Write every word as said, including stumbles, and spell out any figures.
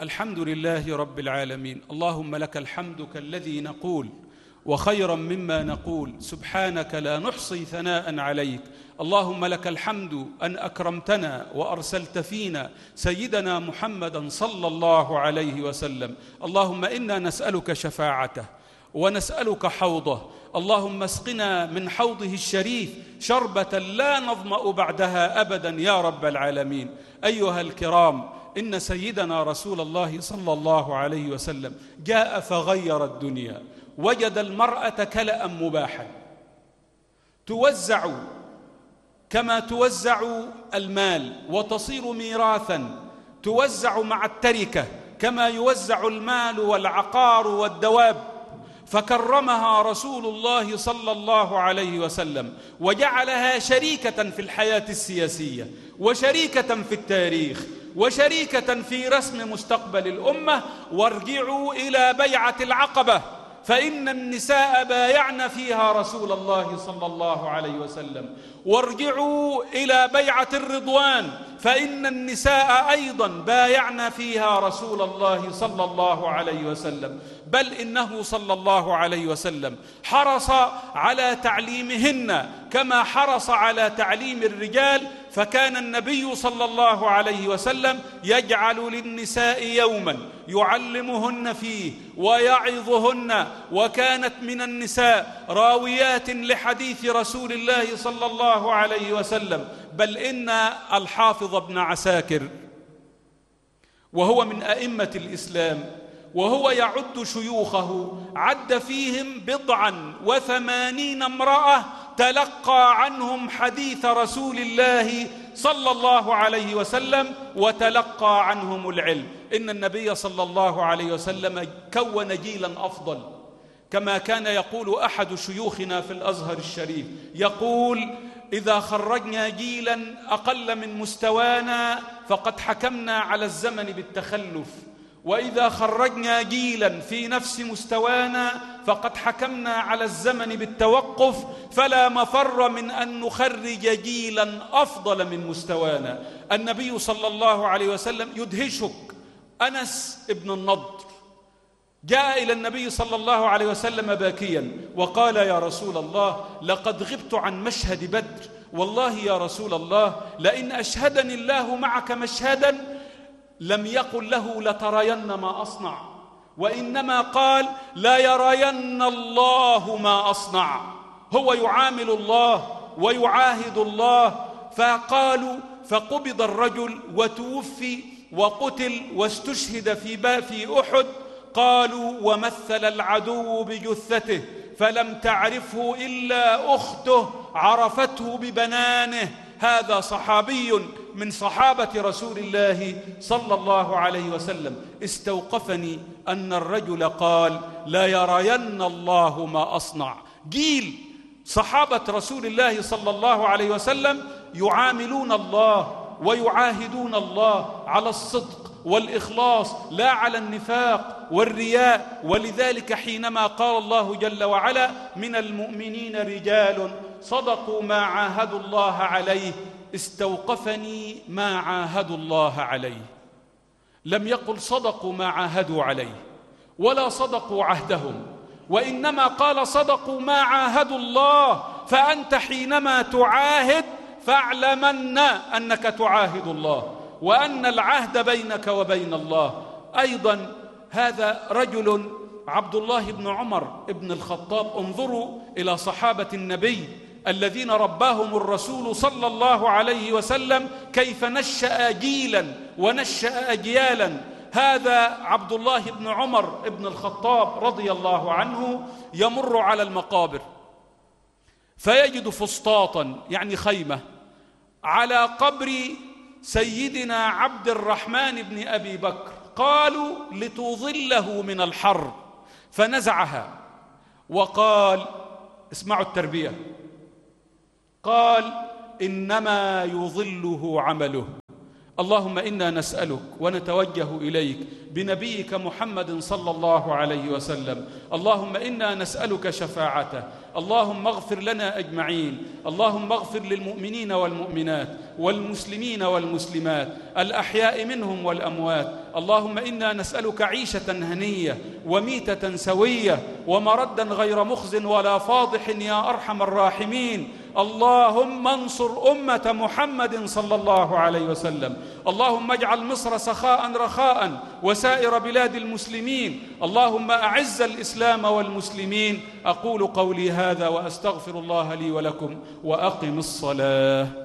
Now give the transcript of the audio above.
الحمد لله رب العالمين. اللهم لك الحمد كالذي نقول وخيرا مما نقول، سبحانك لا نحصي ثناء عليك. اللهم لك الحمد أن أكرمتنا وأرسلت فينا سيدنا محمدا صلى الله عليه وسلم. اللهم إنا نسألك شفاعته ونسألك حوضه. اللهم اسقنا من حوضه الشريف شربة لا نظمأ بعدها أبدا يا رب العالمين. أيها الكرام، إن سيدنا رسول الله صلى الله عليه وسلم جاء فغير الدنيا، وجد المرأة كلأ مباحا توزع كما توزع المال وتصير ميراثا، توزع مع التركة كما يوزع المال والعقار والدواب. فكرمها رسول الله صلى الله عليه وسلم وجعلها شريكة في الحياة السياسية، وشريكة في التاريخ، وشريكة في رسم مستقبل الأمة. وارجعوا إلى بيعة العقبة، فإن النساء بايعن فيها رسول الله صلى الله عليه وسلم. وارجعوا إلى بيعة الرضوان، فإن النساء أيضا بايعن فيها رسول الله صلى الله عليه وسلم. بل إنه صلى الله عليه وسلم حرص على تعليمهن كما حرص على تعليم الرجال. فكان النبي صلى الله عليه وسلم يجعل للنساء يوما يعلمهن فيه ويعظهن. وكانت من النساء راويات لحديث رسول الله صلى الله عليه وسلم. بل إن الحافظ ابن عساكر وهو من أئمة الإسلام وهو يعد شيوخه عد فيهم بضعا وثمانين امرأة تلقى عنهم حديث رسول الله صلى الله عليه وسلم وتلقى عنهم العلم. إن النبي صلى الله عليه وسلم كون جيلا أفضل، كما كان يقول أحد شيوخنا في الأزهر الشريف، يقول: إذا خرجنا جيلا أقل من مستوانا فقد حكمنا على الزمن بالتخلف، وإذا خرجنا جيلا في نفس مستوانا فقد حكمنا على الزمن بالتوقف. فلا مفر من أن نخرج جيلا أفضل من مستوانا. النبي صلى الله عليه وسلم يدهشك. أنس ابن النضر جاء إلى النبي صلى الله عليه وسلم باكيا وقال: يا رسول الله، لقد غبت عن مشهد بدر، والله يا رسول الله لئن أشهدني الله معك مشهدا لم يقل له لترين ما أصنع، وإنما قال لا يرين الله ما أصنع. هو يعامل الله ويعاهد الله. فقالوا فقبض الرجل وتوفي وقتل واستشهد في في أحد. قالوا ومثل العدو بجثته فلم تعرفه إلا أخته عرفته ببنانه. هذا صحابي من صحابة رسول الله صلى الله عليه وسلم. استوقفني أن الرجل قال: لا يرين الله ما أصنع. جيل صحابة رسول الله صلى الله عليه وسلم يعاملون الله ويعاهدون الله على الصدق والإخلاص، لا على النفاق والرياء. ولذلك حينما قال الله جل وعلا: من المؤمنين رجال صدقوا ما عاهدوا الله عليه، استوقفني ما عاهدوا الله عليه. لم يقل صدقوا ما عاهدوا عليه ولا صدقوا عهدهم، وإنما قال صدقوا ما عاهدوا الله. فأنت حينما تعاهد فاعلمن أنك تعاهد الله، وأن العهد بينك وبين الله. أيضا هذا رجل عبد الله بن عمر بن الخطاب. انظروا إلى صحابة النبي الذين رباهم الرسول صلى الله عليه وسلم كيف نشأ جيلا ونشأ أجيالا. هذا عبد الله بن عمر بن الخطاب رضي الله عنه يمر على المقابر فيجد فسطاطا، يعني خيمة، على قبر سيدنا عبد الرحمن بن أبي بكر. قالوا لتظله من الحر، فنزعها وقال: اسمعوا التربية، قال: إنما يظله عمله. اللهم إنا نسألك ونتوجه إليك بنبيك محمد صلى الله عليه وسلم. اللهم إنا نسألك شفاعته. اللهم اغفر لنا أجمعين. اللهم اغفر للمؤمنين والمؤمنات والمسلمين والمسلمات الأحياء منهم والأموات. اللهم إنا نسألك عيشة هنية وميتة سوية ومردا غير مخز ولا فاضح يا أرحم الراحمين. اللهم انصر أمة محمد صلى الله عليه وسلم. اللهم اجعل مصر سخاء رخاء وسائر بلاد المسلمين. اللهم أعز الإسلام والمسلمين. أقول قولي هذا وأستغفر الله لي ولكم وأقم الصلاة.